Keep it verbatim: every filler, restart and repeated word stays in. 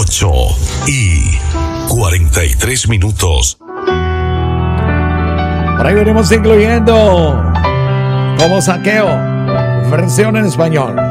ocho y cuarenta y tres minutos. Por ahí venimos incluyendo como Saqueo, versión en español.